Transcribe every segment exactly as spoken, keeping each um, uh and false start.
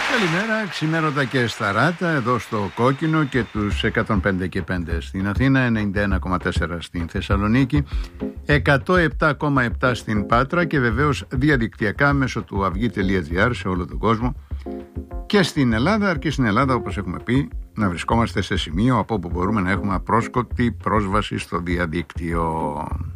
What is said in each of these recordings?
Καλημέρα, ξημέρωτα και σταράτα εδώ στο Κόκκινο και τους εκατόν πέντε και πέντε στην Αθήνα, ενενήντα ένα κόμμα τέσσερα στην Θεσσαλονίκη, εκατόν επτά κόμμα επτά στην Πάτρα και βεβαίως διαδικτυακά μέσω του αυγή τελεία τζι άρ σε όλο τον κόσμο και στην Ελλάδα, αρκεί στην Ελλάδα όπως έχουμε πει να βρισκόμαστε σε σημείο από όπου μπορούμε να έχουμε απρόσκοπτη πρόσβαση στο διαδίκτυο.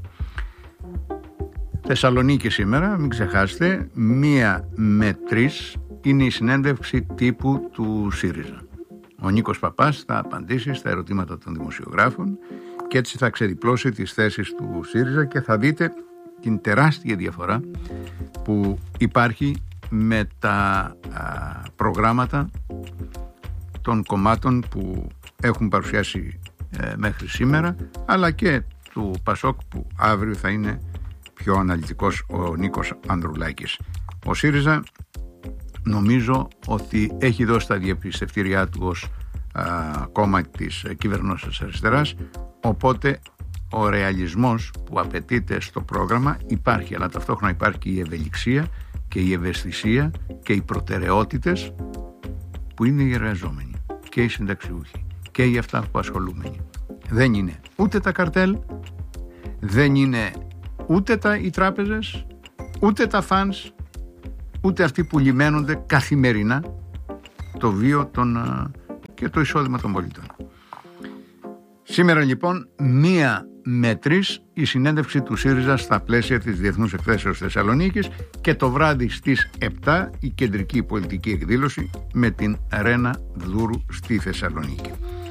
Θεσσαλονίκη σήμερα, μην ξεχάσετε, μία με τρεις είναι η συνέντευξη τύπου του ΣΥΡΙΖΑ. Ο Νίκος Παπάς θα απαντήσει στα ερωτήματα των δημοσιογράφων και έτσι θα ξεδιπλώσει τις θέσεις του ΣΥΡΙΖΑ και θα δείτε την τεράστια διαφορά που υπάρχει με τα α, προγράμματα των κομμάτων που έχουν παρουσιάσει ε, μέχρι σήμερα, αλλά και του ΠΑΣΟΚ που αύριο θα είναι πιο αναλυτικός ο Νίκος Ανδρουλάκης. Ο ΣΥΡΙΖΑ νομίζω ότι έχει δώσει τα διαπιστευτήριά του ως α, κόμμα της κυβερνώσεως αριστεράς, οπότε ο ρεαλισμός που απαιτείται στο πρόγραμμα υπάρχει, αλλά ταυτόχρονα υπάρχει και η ευελιξία και η ευαισθησία και οι προτεραιότητες που είναι οι εργαζόμενοι και οι συνταξιούχοι και οι αυτά που ασχολούμενοι. Δεν είναι ούτε τα καρτέλ, δεν είναι ούτε τα, οι τράπεζες, ούτε τα φανς, ούτε αυτοί που λιμένονται καθημερινά το βίο των, και το εισόδημα των πολιτών. Σήμερα λοιπόν μία με τρεις η συνέντευξη του ΣΥΡΙΖΑ στα πλαίσια της Διεθνούς Εκθέσεως Θεσσαλονίκης και το βράδυ στις επτά η κεντρική πολιτική εκδήλωση με την Ρένα Δούρου στη Θεσσαλονίκη.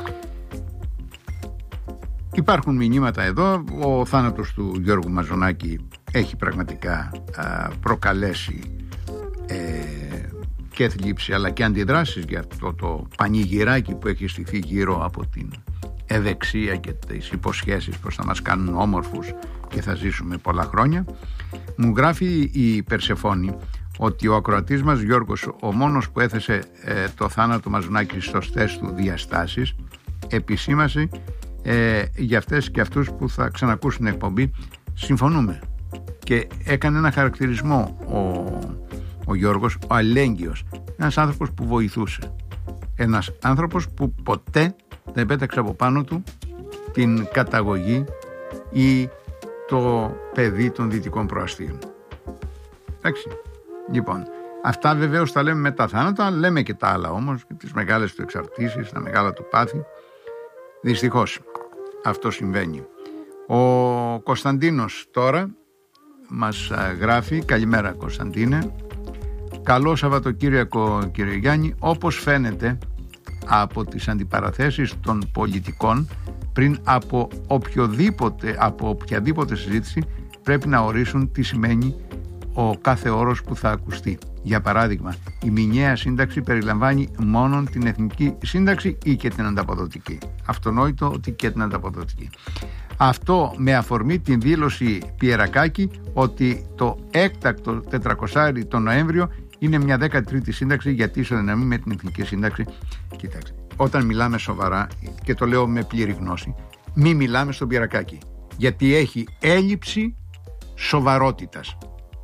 Υπάρχουν μηνύματα εδώ. Ο θάνατος του Γιώργου Μαζονάκη έχει πραγματικά α, προκαλέσει ε, και θλίψη αλλά και αντιδράσεις για αυτό το πανηγυράκι που έχει στηθεί γύρω από την ευεξία και τις υποσχέσεις πως θα μας κάνουν όμορφους και θα ζήσουμε πολλά χρόνια. Μου γράφει η Περσεφόνη ότι ο ακροατής μας Γιώργος, ο μόνος που έθεσε ε, το θάνατο Μαζονάκη στις σωστές του διαστάσεις, επισήμασε ε, για αυτές και αυτούς που θα ξανακούσουν την εκπομπή. Συμφωνούμε. Και έκανε ένα χαρακτηρισμό ο, ο Γιώργος, ο αλληλέγγυος, ένας άνθρωπος που βοηθούσε, ένας άνθρωπος που ποτέ δεν πέταξε από πάνω του την καταγωγή ή το παιδί των δυτικών προαστίων. Εντάξει. Λοιπόν, αυτά βεβαίως τα λέμε μετά θάνατο, λέμε και τα άλλα όμως, και τις μεγάλες του εξαρτήσεις, τα μεγάλα του πάθη. Δυστυχώς αυτό συμβαίνει. Ο Κωνσταντίνος τώρα μας γράφει: καλημέρα Κωνσταντίνε, καλό Σαββατοκύριακο κύριε Γιάννη. Όπως φαίνεται από τις αντιπαραθέσεις των πολιτικών, πριν από οποιοδήποτε, από οποιαδήποτε συζήτηση πρέπει να ορίσουν τι σημαίνει ο κάθε όρος που θα ακουστεί. Για παράδειγμα, η μηνιαία σύνταξη περιλαμβάνει μόνο την εθνική σύνταξη ή και την ανταποδοτική. Αυτονόητο ότι και την ανταποδοτική. Αυτό με αφορμή την δήλωση Πιερακάκη ότι το έκτακτο τετρακόσια τον Νοέμβριο είναι μια δέκατη τρίτη σύνταξη γιατί ισοδυναμεί με την εθνική σύνταξη. Κοιτάξτε, όταν μιλάμε σοβαρά, και το λέω με πλήρη γνώση, μη μιλάμε στον Πιερακάκη, γιατί έχει έλλειψη σοβαρότητας.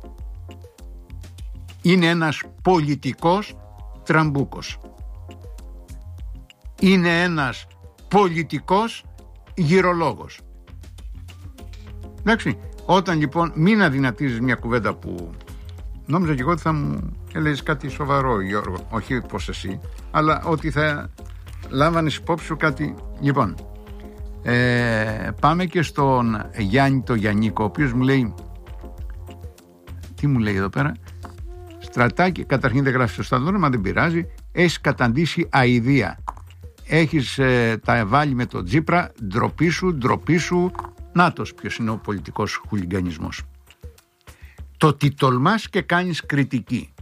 Είναι ένας πολιτικός τραμπούκος. Είναι ένας πολιτικός γυρολόγος. Εντάξει, όταν λοιπόν μην αδυνατίζεις μια κουβέντα που νόμιζα και εγώ ότι θα μου έλεγες κάτι σοβαρό, Γιώργο, όχι πως εσύ, αλλά ότι θα λάμβανες υπόψη σου κάτι. Λοιπόν, ε, πάμε και στον Γιάννη το Γιαννίκο, ο οποίος μου λέει, τι μου λέει εδώ πέρα, Στρατάκι, καταρχήν δεν γράφει σωστά το όνομα, δεν πειράζει, έχεις καταντήσει αηδία, έχεις ε, τα βάλει με τον Τσίπρα, ντροπή σου, ντροπή σου. Νάτος ποιος είναι ο πολιτικός χουλιγκανισμός. Το ότι τολμάς και κάνεις κριτική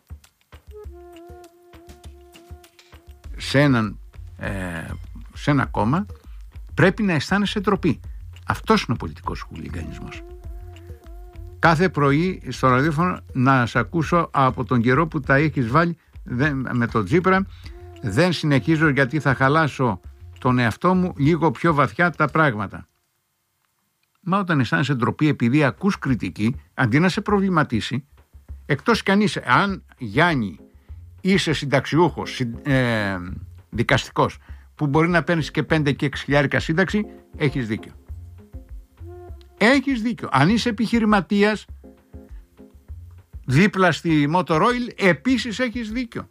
σε, έναν, ε, σε ένα κόμμα, πρέπει να αισθάνεσαι ντροπή. Αυτός είναι ο πολιτικός χουλιγκανισμός. Κάθε πρωί στο ραδιόφωνο να σε ακούσω από τον καιρό που τα έχεις βάλει δεν, με τον Τσίπρα, δεν συνεχίζω γιατί θα χαλάσω τον εαυτό μου λίγο πιο βαθιά τα πράγματα. Μα όταν αισθάνεσαι ντροπή επειδή ακούς κριτική, αντί να σε προβληματίσει, εκτός κι αν είσαι, αν Γιάννη είσαι συνταξιούχος, συ, ε, δικαστικός, που μπορεί να παίρνεις και πέντε και έξι χιλιάρικα σύνταξη, έχεις δίκιο. Έχεις δίκιο. Αν είσαι επιχειρηματίας δίπλα στη Motor Oil, επίσης έχεις δίκιο.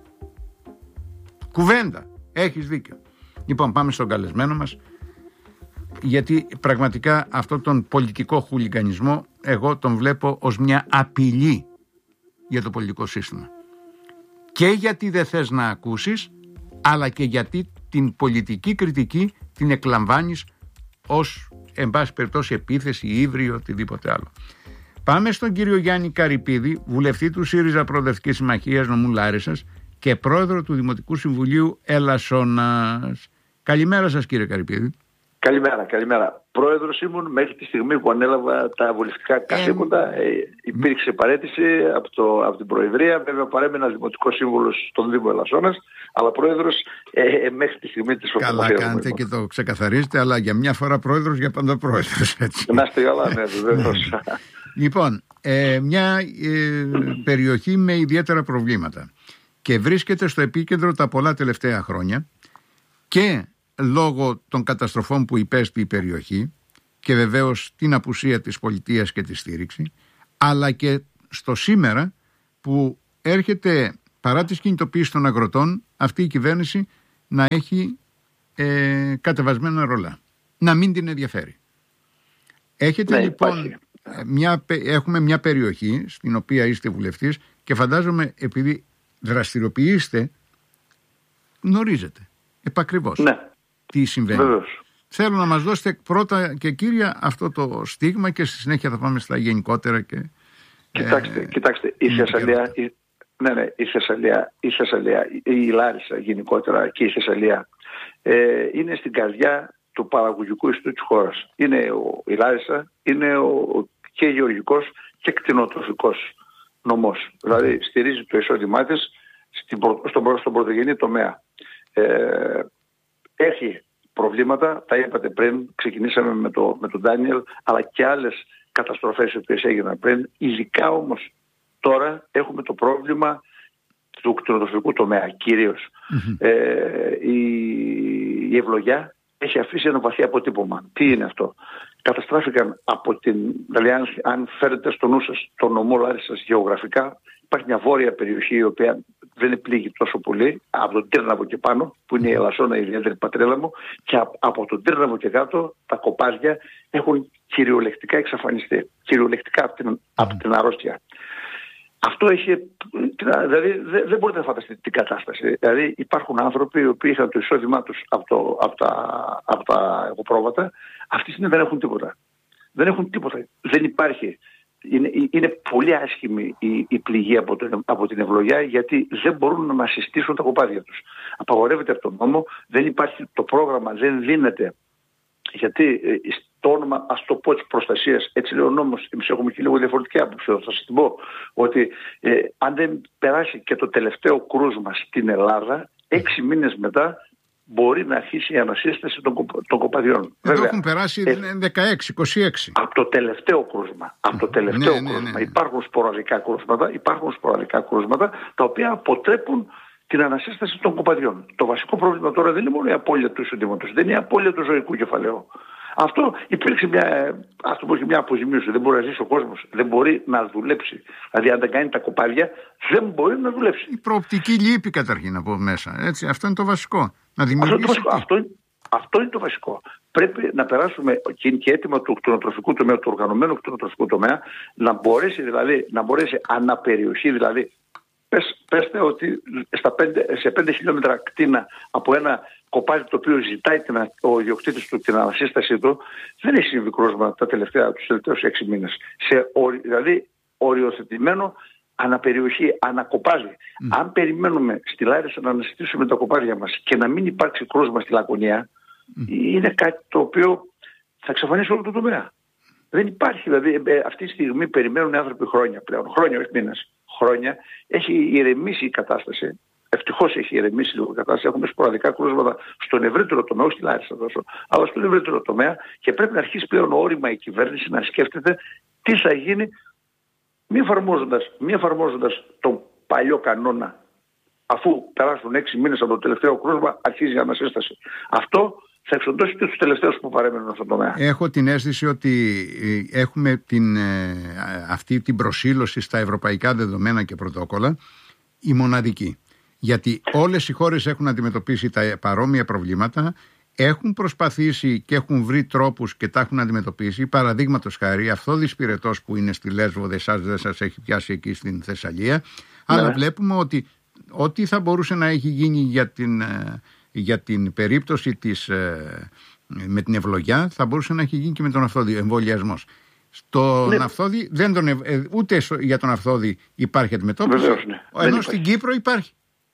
Κουβέντα. Έχεις δίκιο. Λοιπόν, πάμε στον καλεσμένο μας, γιατί πραγματικά αυτόν τον πολιτικό χουλιγανισμό εγώ τον βλέπω ως μια απειλή για το πολιτικό σύστημα. Και γιατί δεν θες να ακούσεις, αλλά και γιατί την πολιτική κριτική την εκλαμβάνεις ως, εν πάση περιπτώσει, επίθεση, ύβρι, οτιδήποτε άλλο. Πάμε στον κύριο Γιάννη Καρυπίδη, βουλευτή του ΣΥΡΙΖΑ Προοδευτικής Συμμαχίας νομού Λάρισσας και πρόεδρο του Δημοτικού Συμβουλίου Ελασσόνας. Καλημέρα σας, κύριε Καρυπίδη. Καλημέρα, καλημέρα. Πρόεδρος ήμουν μέχρι τη στιγμή που ανέλαβα τα βουλευτικά καθήκοντα. Ε, ε, υπήρξε παρέτηση από, το, από την Προεδρία. Βέβαια, παρέμενα δημοτικός σύμβουλος στον Δήμο Ελασσόνας, αλλά πρόεδρος ε, ε, μέχρι τη στιγμή της φωτογραφίας. Καλά κάνετε και το ξεκαθαρίζετε, αλλά για μια φορά πρόεδρος, για πάντα πρόεδρος. Έτσι. Να είστε καλά, ναι, βεβαίως. Λοιπόν, ε, μια ε, περιοχή με ιδιαίτερα προβλήματα και βρίσκεται στο επίκεντρο τα πολλά τελευταία χρόνια και λόγω των καταστροφών που υπέστη η περιοχή και βεβαίως την απουσία της πολιτείας και τη στήριξη, αλλά και στο σήμερα που έρχεται, παρά τις κινητοποίησεις των αγροτών, αυτή η κυβέρνηση να έχει ε, κατεβασμένα ρολά, να μην την ενδιαφέρει. Έχετε, ναι, λοιπόν μια, έχουμε μια περιοχή στην οποία είστε βουλευτής και φαντάζομαι, επειδή δραστηριοποιείστε, γνωρίζετε επακριβώς, ναι, τι συμβαίνει. Βεβαίως. Θέλω να μας δώσετε πρώτα και κύρια αυτό το στίγμα και στη συνέχεια θα πάμε στα γενικότερα. Και, κοιτάξτε, ε, κοιτάξτε η, Θεσσαλία, η, ναι, ναι, η Θεσσαλία, η Θεσσαλία, η Λάρισα γενικότερα και η Θεσσαλία ε, είναι στην καρδιά του παραγωγικού ιστού της χώρας. Είναι ο, η Λάρισα είναι ο, και γεωργικός και κτηνοτροφικός νομός. Δηλαδή στηρίζει το εισόδημά της στην, στον, στον πρωτογενή τομέα. Ε, έχει προβλήματα, τα είπατε πριν, ξεκινήσαμε με, το, με τον Ντάνιελ, αλλά και άλλες καταστροφές οι οποίες έγιναν πριν. Ειδικά όμως τώρα έχουμε το πρόβλημα του κτηνοτροφικού τομέα κυρίως. Mm-hmm. Ε, η, η ευλογιά έχει αφήσει ένα βαθύ αποτύπωμα. Τι είναι αυτό? Καταστράφηκαν από την, δηλαδή αν, αν φέρετε στο νου σας το νομό Λάρισσας γεωγραφικά, υπάρχει μια βόρεια περιοχή η οποία δεν πλήγει τόσο πολύ, από τον Τύρναβο και πάνω, που είναι η Ελασσόνα, η ιδιαίτερη πατρίδα μου, και από τον Τύρναβο και κάτω τα κοπάδια έχουν κυριολεκτικά εξαφανιστεί. Κυριολεκτικά από την, από την αρρώστια. Αυτό έχει, δηλαδή δεν μπορείτε να φανταστείτε την κατάσταση. Δηλαδή υπάρχουν άνθρωποι οι οποίοι είχαν το εισόδημά τους από, το, από τα, από τα εγωπρόβατα, αυτή τη στιγμή δεν έχουν τίποτα. Δεν έχουν τίποτα. Δεν υπάρχει. Είναι, είναι πολύ άσχημη η, η πληγή από, το, από την ευλογιά, γιατί δεν μπορούν να ανασυστήσουν τα κοπάδια τους. Απαγορεύεται από τον νόμο, δεν υπάρχει το πρόγραμμα, δεν δίνεται. Γιατί στο όνομα, ας το πω, της προστασίας, έτσι λέει ο νόμος, εμείς έχουμε και λίγο διαφορετική άποψη, θα σας την πω, ότι ε, αν δεν περάσει και το τελευταίο κρούσμα στην Ελλάδα, έξι μήνες μετά μπορεί να αρχίσει η ανασύσταση των, κοπ, των κοπαδιών. Εδώ βέβαια, έχουν περάσει ε, δεκαέξι είκοσι έξι. Από το τελευταίο κρούσμα. Από το τελευταίο ναι, κρούσμα. Ναι, ναι, ναι. Υπάρχουν σποραδικά κρούσματα, υπάρχουν σποραδικά κρούσματα, τα οποία αποτρέπουν την ανασύσταση των κοπαδιών. Το βασικό πρόβλημα τώρα δεν είναι μόνο η απώλεια του εισοδήματος, δεν είναι η απώλεια του ζωικού κεφαλαίου. Αυτό υπήρξε μια, ας το πω, μια αποζημίωση. Δεν μπορεί να ζήσει ο κόσμος. Δεν μπορεί να δουλέψει. Δηλαδή, αν δεν κάνει τα κοπάδια, δεν μπορεί να δουλέψει. Η προοπτική λείπει καταρχήν από μέσα. Έτσι. Αυτό είναι το βασικό. Να δημιουργήσει. Αυτό, αυτό, αυτό είναι το βασικό. Πρέπει να περάσουμε και είναι και έτοιμα του κτηνοτροφικού τομέα, του οργανωμένου κτηνοτροφικού τομέα, να μπορέσει δηλαδή να μπορέσει αναπεριοχή, δηλαδή. Πες, πέστε ότι στα πέντε, σε πέντε χιλιόμετρα κτίνα από ένα κοπάδι το οποίο ζητάει την, ο ιδιοκτήτης του την ανασύστασή του, δεν έχει συμβεί κρούσμα τα τελευταία, τους τελευταίους έξι μήνες. Σε, δηλαδή οριοθετημένο αναπεριοχή, ανακοπάδι. Mm. Αν περιμένουμε στη Λάρισα να ανασυστήσουμε τα κοπάδια μας και να μην υπάρξει κρούσμα στη Λακωνία, mm. είναι κάτι το οποίο θα εξαφανίσει όλο το τομέα. Δεν υπάρχει, δηλαδή αυτή τη στιγμή περιμένουν οι άνθρωποι χρόνια πλέον, χρόνια όχι μήνες. Χρόνια έχει ηρεμήσει η κατάσταση. Ευτυχώς έχει ηρεμήσει λίγο η κατάσταση. Έχουμε σποραδικά κρούσματα στον ευρύτερο τομέα, όχι στη Λάρισα τόσο, αλλά στον ευρύτερο τομέα, και πρέπει να αρχίσει πλέον όρημα η κυβέρνηση να σκέφτεται τι θα γίνει, μη εφαρμόζοντας, μη εφαρμόζοντας τον παλιό κανόνα αφού περάσουν έξι μήνες από το τελευταίο κρούσμα, αρχίζει η ανασύσταση. Αυτό θα εξοντώσει και τους τελευταίους που παρέμεναν στον τομέα. Έχω την αίσθηση ότι έχουμε την, αυτή την προσήλωση στα ευρωπαϊκά δεδομένα και πρωτόκολλα η μοναδική. Γιατί όλες οι χώρες έχουν αντιμετωπίσει τα παρόμοια προβλήματα, έχουν προσπαθήσει και έχουν βρει τρόπους και τα έχουν αντιμετωπίσει. Παραδείγματος χάρη, Αυθόδης Πυρετός που είναι στη Λέσβο, δεν σας, δεν σας έχει πιάσει εκεί στην Θεσσαλία. Ναι. Αλλά βλέπουμε ότι ό,τι θα μπορούσε να έχει γίνει για την, για την περίπτωση της, με την ευλογιά, θα μπορούσε να έχει γίνει και με τον Αυθόδη, εμβολιασμός. Στον ναι. Αυθόδη, δεν τον, ούτε για τον Αυθόδη υπάρχει αντιμετώπιση, Βεβαίως, ναι. ενώ στην Κύπρο υπάρχει.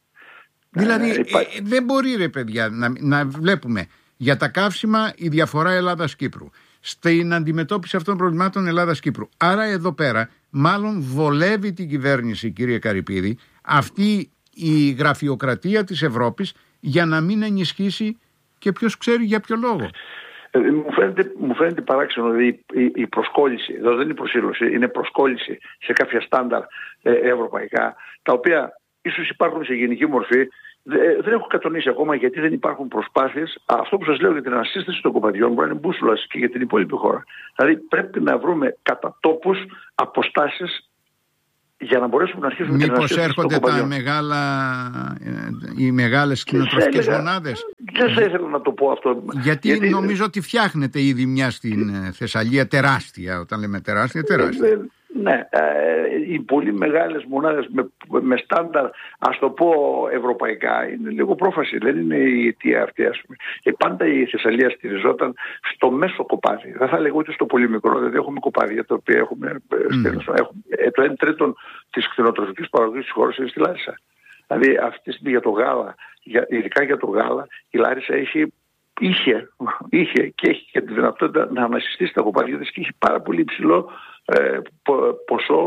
Δηλαδή ε, δεν μπορεί ρε παιδιά να, να βλέπουμε για τα καύσιμα η διαφορά Ελλάδας-Κύπρου στην αντιμετώπιση αυτών των προβλημάτων Ελλάδας-Κύπρου. Άρα εδώ πέρα μάλλον βολεύει την κυβέρνηση, κύριε Καρυπίδη, αυτή η γραφειοκρατία της Ευρώπης για να μην ενισχύσει και ποιος ξέρει για ποιο λόγο. Ε, μου, φαίνεται, μου φαίνεται παράξενο η, η, η προσκόλληση, εδώ δεν είναι προσήλωση, είναι προσκόλληση σε κάποια στάνταρ ε, ευρωπαϊκά, τα οποία ίσως υπάρχουν σε γενική μορφή. Δεν έχω κατονίσει ακόμα γιατί δεν υπάρχουν προσπάθειες. Αυτό που σας λέω για την ανασύσταση των κοπαδιών μπορεί να είναι μπούσουλα και για την υπόλοιπη χώρα. Δηλαδή πρέπει να βρούμε κατά τόπους αποστάσεις για να μπορέσουμε να αρχίσουμε την ανασύσταση των κοπαδιών. Μήπως έρχονται τα μεγάλα, οι μεγάλες κτηνοτροφικές μονάδες. Δεν θα ήθελα να το πω αυτό. Γιατί, γιατί νομίζω ότι φτιάχνεται ήδη μια στην Θεσσαλία τεράστια. Όταν λέμε τεράστια, τεράστια. Ναι, ε, οι πολύ μεγάλες μονάδες με, με στάνταρ, ας το πω ευρωπαϊκά, είναι λίγο πρόφαση, δεν είναι η αιτία αυτή, ας πούμε. Και πάντα η Θεσσαλία στηριζόταν στο μέσο κοπάδι. Δεν θα λέγω ούτε στο πολύ μικρό, δηλαδή έχουμε κοπάδια τα οποία έχουμε, mm. έχουμε ε, το ένα τρίτο της κτηνοτροφικής παραγωγής της χώρας είναι στη Λάρισα. Δηλαδή αυτή τη στιγμή για το γάλα, για, ειδικά για το γάλα, η Λάρισα έχει Είχε, είχε και έχει και τη δυνατότητα να ανασυστήσει τα κοπάδια της και έχει πάρα πολύ υψηλό ε, ποσό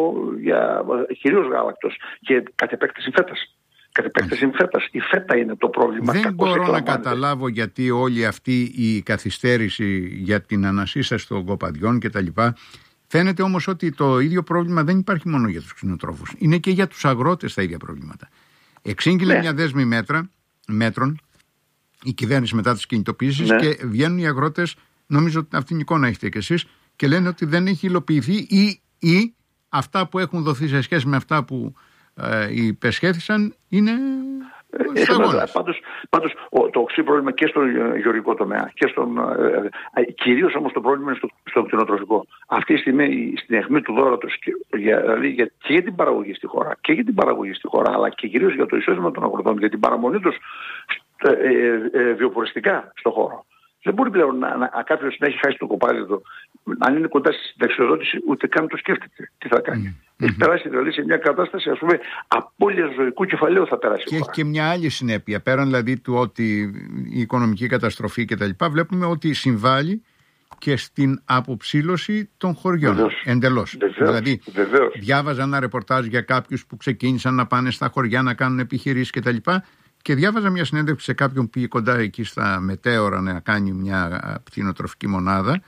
για κυρίως γάλακτος και κατ' επέκταση φέτας. Κατ' επέκταση φέτας. Η φέτα είναι το πρόβλημα. Δεν μπορώ να καταλάβω γιατί όλη αυτή η καθυστέρηση για την ανασύσταση των κοπαδιών κτλ. Φαίνεται όμως ότι το ίδιο πρόβλημα δεν υπάρχει μόνο για τους κτηνοτρόφους. Είναι και για τους αγρότες τα ίδια προβλήματα. Εξήγηλε ναι. μια δέσμη μέτρα, μέτρων η κυβέρνηση μετά τις κινητοποιήσεις ναι. και βγαίνουν οι αγρότες, νομίζω ότι αυτήν την εικόνα έχετε κι εσείς, και λένε ότι δεν έχει υλοποιηθεί ή, ή αυτά που έχουν δοθεί σε σχέση με αυτά που ε, υπεσχέθησαν είναι σταγόνες. Πάντως, πάντως το οξύ πρόβλημα και στον γεωργικό τομέα και στον, ε, κυρίως όμως το πρόβλημα είναι στο, στο κτηνοτροφικό. Αυτή τη στιγμή στην αιχμή του δώρατος και για, δηλαδή για, και για την παραγωγή στη χώρα και για την παραγωγή στη χώρα αλλά και κυρίως για το εισόδημα των αγροτών, για την παραμονή τους ε, ε, ε, βιοποριστικά στον χώρο. Δεν μπορεί πλέον να, να, να κάποιος να έχει χάσει το κοπάδι του, αν είναι κοντά στη συνταξιοδότηση, ούτε καν το σκέφτεται τι θα κάνει. Mm-hmm. Έχει περάσει δηλαδή σε μια κατάσταση, ας πούμε, απώλειας ζωικού κεφαλαίου θα περάσει. Και έχει και μια άλλη συνέπεια. Πέραν δηλαδή του ότι η οικονομική καταστροφή κτλ., βλέπουμε ότι συμβάλλει και στην αποψήλωση των χωριών. Βεβαίως. Εντελώς. Βεβαίως. Δηλαδή, Βεβαίως. διάβαζα ένα ρεπορτάζ για κάποιους που ξεκίνησαν να πάνε στα χωριά να κάνουν επιχειρήσεις κτλ. Και διάβαζα μια συνέντευξη σε κάποιον που πήγε κοντά εκεί στα μετέωρα να κάνει μια κτηνοτροφική μονάδα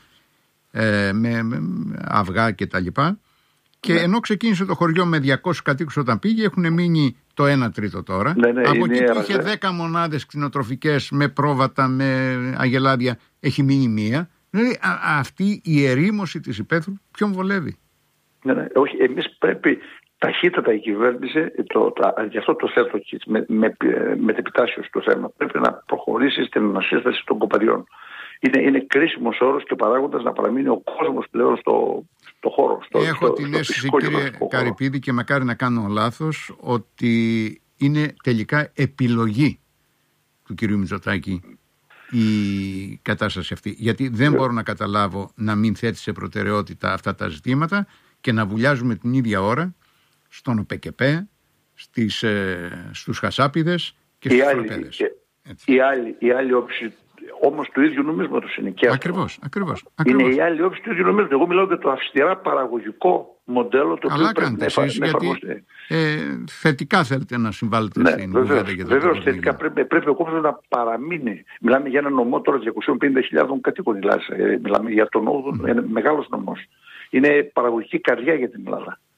ε, με, με αυγά και τα λοιπά. Και ναι. ενώ ξεκίνησε το χωριό με διακόσιους κατοίκους όταν πήγε, έχουν μείνει το ένα τρίτο τώρα. Ναι, ναι, από εκεί που ναι. είχε δέκα μονάδες κτηνοτροφικές με πρόβατα, με αγελάδια, έχει μείνει μία. Δηλαδή α, αυτή η ερήμωση της υπαίθρου ποιον βολεύει? Ναι, ναι. Όχι, εμείς πρέπει ταχύτατα η κυβέρνηση, το, το, γι' αυτό το θέτω με, με, με τεπιτάσιο στο θέμα, πρέπει να προχωρήσει στην ανασύσταση των κοπαδιών. Είναι, είναι κρίσιμος όρος και παράγοντας να παραμείνει ο κόσμος πλέον στο, στο χώρο. Στο, Έχω στο, την στο αίσθηση, κύριε Καρυπίδη, και μακάρι να κάνω λάθος, ότι είναι τελικά επιλογή του κυρίου Μητσοτάκη η κατάσταση αυτή. Γιατί δεν yeah. μπορώ να καταλάβω να μην θέτει σε προτεραιότητα αυτά τα ζητήματα και να βουλιάζουμε την ίδια ώρα στον ΟΠΕΚΕΠΕ, στις, ε, στους χασάπιδες και στους φροπέδες. Η άλλη, η άλλη όψη όμως του ίδιου νομίσματος είναι και αυτό. Ακριβώς, ακριβώς, ακριβώς. Είναι η άλλη όψη του ίδιου νομίσματος. Εγώ μιλάω για το αυστηρά παραγωγικό μοντέλο το οποίο πρέπει να εφαρμοστεί. Ε, θετικά θέλετε να συμβάλλετε ναι, στην κουβέντα για το Βεβαίως, θετικά πρέπει, πρέπει ο κόσμος να παραμείνει. Μιλάμε για ένα νομό τώρα διακόσιες πενήντα χιλιάδες κατοίκων η Ελλάδα. Μιλάμε για τον όγδοο, mm. ένα μεγάλος νομός. Είναι παραγωγική καρδιά για την Ελλάδα.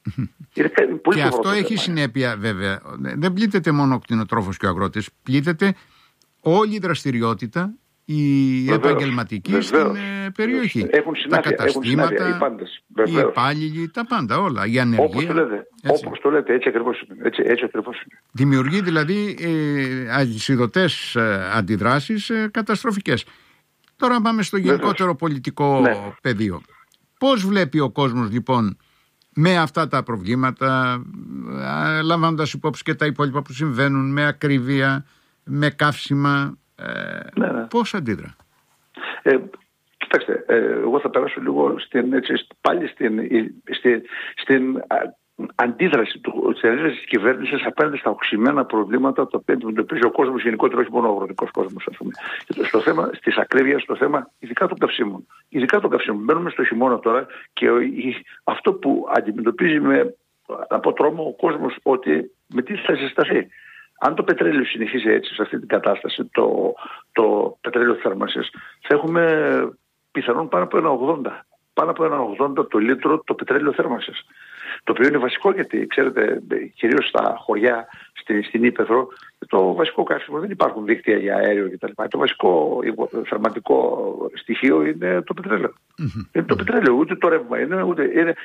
Είναι πολύ και αυτό έχει θέμα. Συνέπεια βέβαια. Δεν πλήττεται μόνο ο κτηνοτρόφος και ο αγρότης, πλήττεται όλη η δραστηριότητα, η βεβαίως, επαγγελματική βεβαίως, στην βεβαίως, περιοχή. Έχουν συνάδεια, τα καταστήματα, έχουν οι πάντες, οι υπάλληλοι, τα πάντα όλα. Η ανεργία. Όπως το λέτε, όπως το λέτε έτσι ακριβώς είναι. Έτσι, έτσι ακριβώς είναι. Δημιουργεί δηλαδή ε, αλυσιδωτές ε, αντιδράσεις ε, καταστροφικές. Τώρα πάμε στο γενικότερο βεβαίως. Πολιτικό ναι. πεδίο. Πώς βλέπει ο κόσμος λοιπόν με αυτά τα προβλήματα, ε, λαμβάνοντας υπόψη και τα υπόλοιπα που συμβαίνουν, με ακρίβεια, με καύσιμα, ε, ναι, ναι. πώς αντίδρα? Ε, κοιτάξτε, ε, εγώ θα περάσω λίγο στην, έτσι, πάλι στην, στην, στην α, αντίδραση του, της κυβέρνησης απέναντι στα οξυμένα προβλήματα τα οποία αντιμετωπίζει ο κόσμος γενικότερα, όχι μόνο ο αγροτικός κόσμος, ας πούμε. Στο θέμα της ακρίβειας, στο θέμα ειδικά των καυσίμων. Ειδικά των καυσίμων. Μπαίνουμε στο χειμώνα τώρα και ο, η, αυτό που αντιμετωπίζει με, από τρόμο ο κόσμος, ότι με τι θα ζεσταθεί. Αν το πετρέλαιο συνεχίσει έτσι, σε αυτή την κατάσταση, το, το πετρέλαιο θέρμανσης, θα έχουμε πιθανόν πάνω από ένα ογδόντα. Πάνω από ένα ογδόντα το λίτρο το πετρέλαιο θέρμανσης. Το οποίο είναι βασικό γιατί, ξέρετε, κυρίως στα χωριά, στη, στην Ήπεθρο, το βασικό καύσιμο δεν υπάρχουν δίκτυα για αέριο κτλ. Το βασικό θερματικό στοιχείο είναι το πετρέλαιο. Mm-hmm. Είναι το πετρέλαιο, ούτε το ρεύμα είναι, ούτε. Είναι,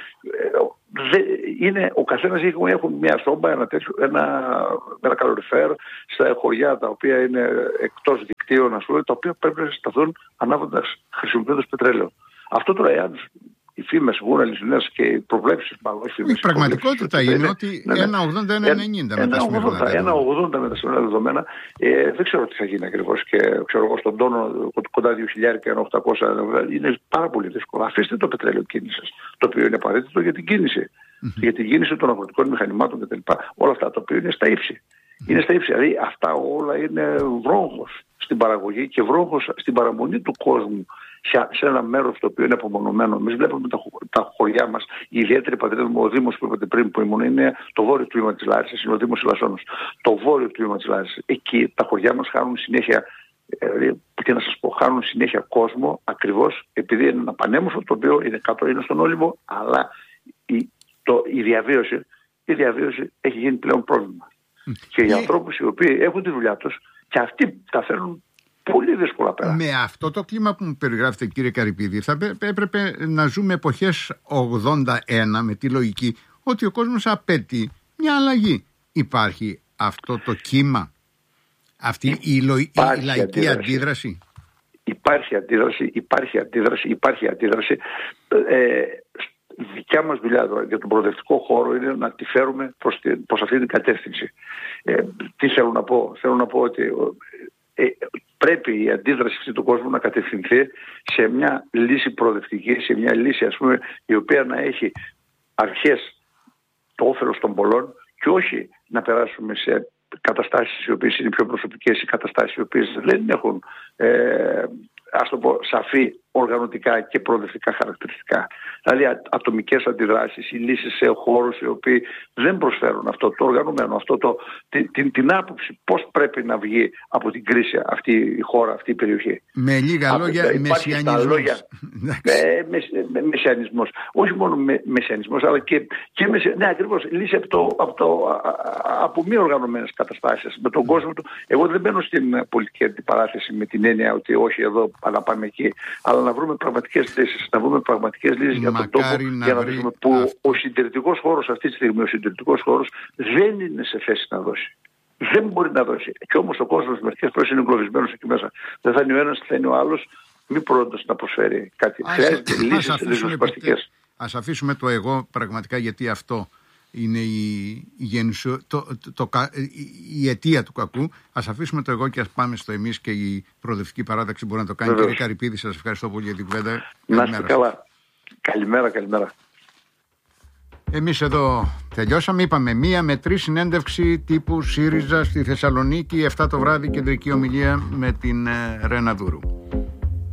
δε, είναι ο καθένας έχουν μια σόμπα, ένα, τέτοιο, ένα, ένα καλοριφέρ στα χωριά τα οποία είναι εκτός δικτύων, ας πούμε, τα οποία πρέπει να σταθούν ανάβοντας χρησιμοποιώντας πετρέλαιο. Αυτό τώρα, εάν οι φήμες βγουν αληθινές και οι προβλέψεις μάλλον. Η πραγματικότητα είναι, είναι ότι ναι, ναι. ένα ογδόντα ένα ενενήντα με τα σημερινά δεδομένα. ένα ογδόντα με τα σημερινά δεδομένα. Ε, δεν ξέρω τι θα γίνει ακριβώς. Και ξέρω εγώ στον τόνο κοντά δύο χιλιάδες και ένα οκτακόσια είναι πάρα πολύ δύσκολο. Αφήστε το πετρέλαιο κίνησης, το οποίο είναι απαραίτητο για την κίνηση. Mm-hmm. Για την κίνηση των αγροτικών μηχανημάτων κτλ. Όλα αυτά τα οποία είναι στα ύψη. Mm-hmm. Είναι στα ύψη. Δηλαδή αυτά όλα είναι βρόχος στην παραγωγή και βρόχος στην παραμονή του κόσμου σε ένα μέρος το οποίο είναι απομονωμένο. Εμείς βλέπουμε τα, τα χωριά μας, η ιδιαίτερη πατρίδα μου, ο Δήμος που είπατε πριν που ήμουν, είναι το βόρειο τμήμα της Λάρισσας, είναι ο Δήμος Ηλασσόνος. Το βόρειο τμήμα της Λάρισσας. Εκεί τα χωριά μας χάνουν συνέχεια, ε, και να σας πω, χάνουν συνέχεια κόσμο, ακριβώς επειδή είναι ένα πανέμορφο το οποίο είναι κάτω, είναι στον Όλυμπο, αλλά η, το, η, διαβίωση, η διαβίωση έχει γίνει πλέον πρόβλημα. Mm. Και οι ανθρώπους οι οποίοι έχουν τη δουλειά τους και αυτοί τα φέρνουν πολύ δύσκολα πέρα. Με αυτό το κλίμα που μου περιγράφετε, κύριε Καρυπίδη, θα έπρεπε να ζούμε εποχές ογδόντα ένα με τη λογική ότι ο κόσμος απαιτεί μια αλλαγή. Υπάρχει αυτό το κύμα, αυτή η, λο... η λαϊκή αντίδραση. αντίδραση. Υπάρχει αντίδραση, υπάρχει αντίδραση, υπάρχει αντίδραση. Ε, δικιά μας δουλειά για τον προοδευτικό χώρο είναι να τη φέρουμε προς, τη, προς αυτή την κατεύθυνση. Ε, τι θέλω να πω. Θέλω να πω ότι ε, πρέπει η αντίδραση αυτή του κόσμου να κατευθυνθεί σε μια λύση προοδευτική, σε μια λύση ας πούμε η οποία να έχει αρχές το όφελος των πολλών και όχι να περάσουμε σε καταστάσεις οι οποίες είναι πιο προσωπικές ή καταστάσεις οι οποίες δεν έχουν ε, ας το πω σαφή οργανωτικά και προοδευτικά χαρακτηριστικά. Δηλαδή ατομικές αντιδράσεις ή λύσεις σε χώρους οι οποίοι δεν προσφέρουν αυτό το οργανωμένο, αυτό το, την, την, την άποψη πώς πρέπει να βγει από την κρίση αυτή η χώρα, αυτή η περιοχή. Με λίγα από, λόγια, μεσιανισμός. Λόγια, ε, με, με, μεσιανισμός. Όχι μόνο με, μεσιανισμός, αλλά και, και μεσια, ναι, ακριβώς, λύση από, το, από, το, από μη οργανωμένες καταστάσεις, με τον κόσμο του. Εγώ δεν μπαίνω στην πολιτική αντιπαράθεση με την έννοια ότι όχι εδώ, αλλά πάμε εκεί, αλλά να βρούμε πραγματικές λύσεις, να βρούμε πραγματικές λύσεις για τον τόπο, για να δούμε που αυτό. Ο συντηρητικός χώρος αυτή τη στιγμή, ο συντηρητικός χώρος δεν είναι σε θέση να δώσει. Δεν μπορεί να δώσει. Και όμως ο κόσμος μερικές φορές είναι εγκλωβισμένος εκεί μέσα. Δεν θα είναι ο ένας, θα είναι ο άλλος, μη προώντας να προσφέρει κάτι. Ας, Χρειάζεται ας λύσεις ριζοσπαστικές. Ας αφήσουμε το εγώ πραγματικά, γιατί αυτό είναι η, η, γενισο, το, το, το, το, η αιτία του κακού. Ας αφήσουμε το εγώ και ας πάμε στο εμείς, και η προοδευτική παράταξη μπορεί να το κάνει. Βεβαίως. Κύριε Καρυπίδη, σας ευχαριστώ πολύ για την κουβέντα. Να είστε καλά. Καλημέρα, καλημέρα. Εμείς εδώ τελειώσαμε. Είπαμε μία με τρεις συνέντευξη τύπου ΣΥΡΙΖΑ στη Θεσσαλονίκη, εφτά το βράδυ κεντρική ομιλία με την Ρένα Δούρου.